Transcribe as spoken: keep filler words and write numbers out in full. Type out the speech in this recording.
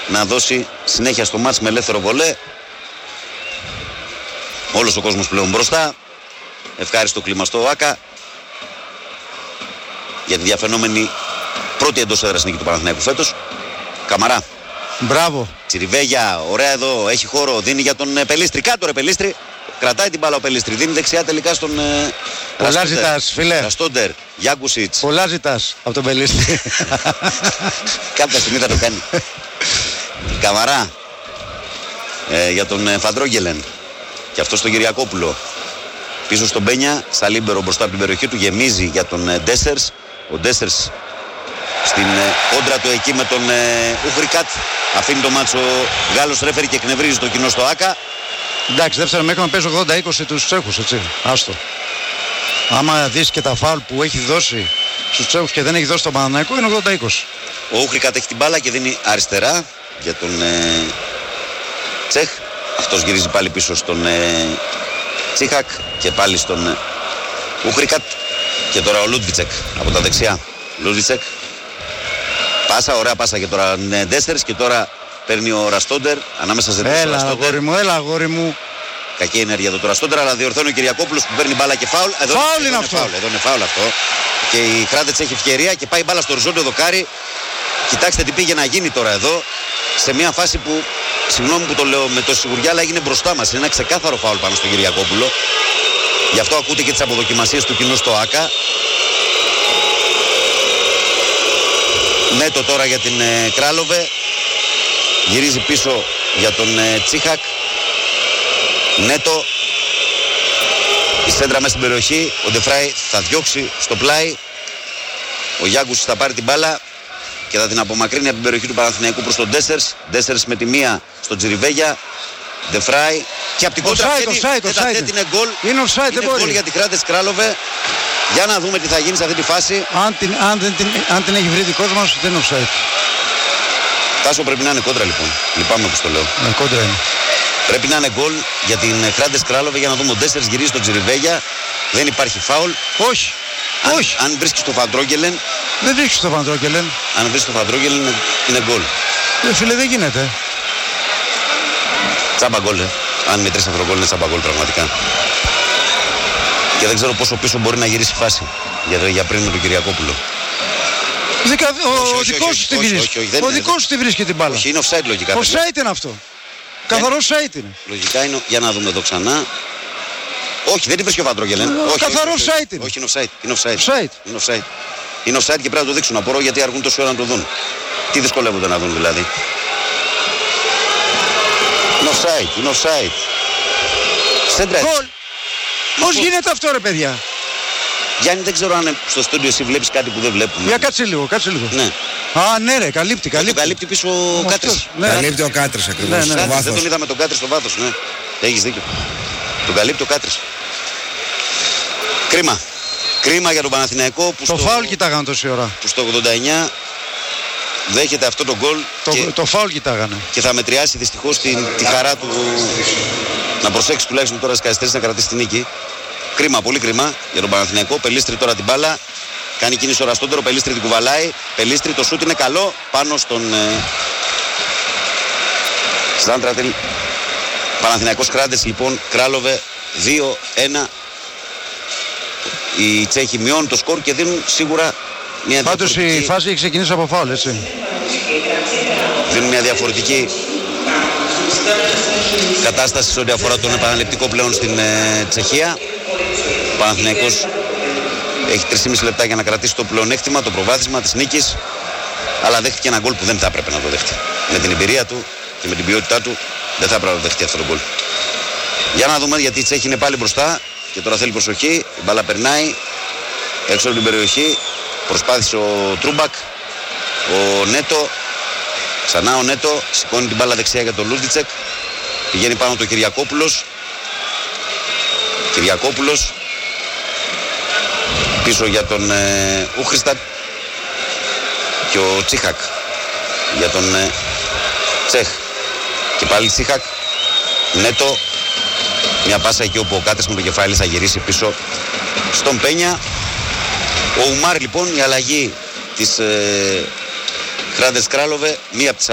να δώσει συνέχεια στο μάτς με ελεύθερο βολέ. Όλος ο κόσμος πλέον μπροστά. Ευχάριστο κλίμα στο ΆΚΑ για τη διαφαινόμενη πρώτη εντός έδρας νίκη του Παναθηναϊκού φέτος. Καμαρά. Μπράβο. Τσιριβέγια, ωραία εδώ, έχει χώρο, δίνει για τον ε, Πελίστρη. Κάτω ρε Πελίστρη. Κρατάει την μπάλα ο Πελίστρη. Δίνει δεξιά τελικά στον ε, Πολλά ζητάς, φίλε. Ραστόντερ, Γιάκουσιτς. Πολλά ζητάς από τον Πελίστρη. Κάποια στιγμή θα το κάνει. Καμαρά ε, για τον ε, Φαντρόγγελεν. Και αυτό στον Κυριακόπουλο. Πίσω στον Μπένια, στα λίμπερο μπροστά από την περιοχή του, γεμίζει για τον ε, Ντέσσερς. Ο Ντέσσερς στην ε, κόντρα του εκεί με τον ε, Ούχρικατ. Αφήνει το μάτσο Γάλλος ρέφερι και εκνευρίζει το κοινό στο ΆΚΑ. Εντάξει, δεύτερα μέχρι να παίζει ογδόντα είκοσι τους Τσέχους, έτσι. Άστο. Άμα δεις και τα φάουλ που έχει δώσει στους Τσέχους και δεν έχει δώσει τον Παναθηναϊκό, είναι ογδόντα είκοσι. Ο Ούχρικατ έχει την μπάλα και δίνει αριστερά για τον ε, Τσέχ. Αυτός γυρίζει πάλι πίσω στον ε, Τσίχακ και πάλι στον ε, Ούχρικατ. Και τώρα ο Λούντβιτσεκ από τα δεξιά. Λούντβιτσεκ. Πάσα, ωραία πάσα και τώρα ε, Ντέσσερς και τώρα παίρνει ο Ραστόντερ ανάμεσα σε δύο Έλα αγόρι μου, έλα αγόρι μου. Κακή ενέργεια εδώ το Ραστόντερ, αλλά διορθώνει ο Κυριακόπουλος που παίρνει μπάλα και φάουλ. Εδώ, φάουλ εδώ είναι αυτό. Φάουλ, εδώ είναι φάουλ αυτό. Και η Κράτετς έχει ευκαιρία και πάει μπάλα στο οριζόντιο δοκάρι. Κοιτάξτε τι πήγε να γίνει τώρα εδώ. Σε μια φάση που, συγγνώμη που το λέω με το σιγουριά, αλλά έγινε μπροστά μας. Είναι ένα ξεκάθαρο φάουλ πάνω στον Κυριακόπουλο. Γι' αυτό ακούτε και τις αποδοκιμασίες του κοινού στο ΆΚΑ. Νέτο τώρα για την ε, Κράλοβε. Γυρίζει πίσω για τον ε, Τσίχακ. Νέτο. Η σέντρα μέσα στην περιοχή. Ο Ντεφράι θα διώξει στο πλάι. Ο Γιάγκους θα πάρει την μπάλα και θα την απομακρύνει από την περιοχή του Παναθηναϊκού προς τον Ντέσσερς. Ντέσσερς με τη μία στον Τσιριβέγια. Ντεφράι. Και από την κόντρα αυτή είναι γκολ. Είναι offside, δεν μπορεί. Γκολ για την Κράτες Κράλοβε. Για να δούμε τι θα γίνει σε αυτή τη φάση. Αν την, αν δεν, την, αν την έχει βρει δικός μας, δεν είναι offside. Τάσο πρέπει να είναι κόντρα λοιπόν. Λυπάμαι που το λέω. Ναι, κόντρα είναι. Πρέπει να είναι γκολ για την Κράτες Κράλοβε για να δούμε ο Ντέσσερς γυρίζει στον Τσιριβέγια. Δεν υπάρχει φάουλ. Όχι. Αν, Όχι. Αν βρίσκει το Φαντρόγγελεν. Δεν βρίσκει το Φαντρόγγελεν. Αν βρίσκει το Φαντρόγγελεν είναι, είναι γκολ. Ε, φίλε, δεν γίνεται. Τσάμπα γκολ. Ε. Αν μετρήσει αυτό το γκολ είναι τσάμπα γκολ πραγματικά. Και δεν ξέρω πόσο πίσω μπορεί να γυρίσει η φάση για, για πριν με τον Κυριακόπουλο. Δικα, ο δικός σου τη βρίσκει. Ο δικός σου τη βρίσκει την μπάλα. Όχι, είναι offside λογικά. Offside είναι αυτό. Καθαρό offside είναι. Λογικά είναι. Για να δούμε εδώ ξανά. Όχι, δεν την βρίσκει ο Φαντρόγγελεν. Καθαρό offside είναι. Όχι, είναι offside. Είναι offside. Offside. Είναι offside. Είναι offside και πρέπει να το δείξουν. Απορώ γιατί αργούν τόση ώρα να το δουν. Τι δυσκολεύονται να δουν δηλαδή. Είναι offside. Είναι offside. Σέντρα. Γκολ. Πώς γίνεται αυτό ρε παιδιά. Γιάννη, δεν ξέρω αν στο στούντιο εσύ βλέπεις κάτι που δεν βλέπουμε. Για κάτσε λίγο, κάτσε λίγο. Ναι. Α, ναι ρε, καλύπτει, καλύπτει. Το καλύπτει πίσω ο Κάτρης. Ναι. Καλύπτει ο Κάτρης ακριβώς. Ναι, ναι. Στο Δεν τον είδαμε τον Κάτρη στο βάθος, ναι. Έχεις δίκιο. Τον καλύπτει ο Κάτρης. Κρίμα. Κρίμα για τον Παναθηναϊκό που το στο... φάουλ κοιτάγανε τόση ώρα. Που στο ογδόντα εννιά δέχεται αυτό το γκολ. Το, και... το φάουλ κοιτάγανε. Και θα μετριάσει δυστυχώς την... τη χαρά του να προσέξει τουλάχιστον τώρα στις καθυστερήσεις να κρατήσει την νίκη. Κρίμα, πολύ κρίμα για τον Παναθηναϊκό. Πελίστρη τώρα την μπάλα. Κάνει κίνηση ο Ραστόντερο. Πελίστρη την κουβαλάει. Πελίστρη, το σούτ είναι καλό πάνω στον ε... Στάντρατελ. Παναθηναϊκός Κράτες λοιπόν. Κράλοβε δύο ένα. Οι Τσέχοι μειώνουν το σκορ και δίνουν σίγουρα μια Πάντως διαφορετική... η φάση έχει ξεκινήσει από φάουλ, έτσι. Δίνουν μια διαφορετική κατάσταση σε ό,τι αφορά τον επαναληπτικό πλέον στην ε, Τσεχία. Ο Παναθηναϊκός έχει τρία και μισό λεπτά για να κρατήσει το πλεονέκτημα, το προβάδισμα της νίκης. Αλλά δέχτηκε ένα γκολ που δεν θα έπρεπε να το δέχτει. Με την εμπειρία του και με την ποιότητά του δεν θα έπρεπε να το δεχτεί αυτό το γκολ. Για να δούμε, γιατί η Τσέχη είναι πάλι μπροστά και τώρα θέλει προσοχή. Η μπάλα περνάει έξω από την περιοχή. Προσπάθησε ο Τρούμπακ, ο Νέτο. Ξανά ο Νέτο σηκώνει την μπάλα δεξιά για τον Λούντιτσεκ. Πηγαίνει πάνω το Κυριακόπουλος. Κυριακόπουλος πίσω για τον ε, Ούχριστατ και ο Τσίχακ για τον ε, Τσέχ. Και πάλι Τσίχακ. Νέτο. Μια πάσα εκεί όπου ο Κάτρης με το κεφάλι θα γυρίσει πίσω στον Πένια. Ο Ουμάρ λοιπόν, η αλλαγή της ε, Κράτες Κράλοβε, μία από τις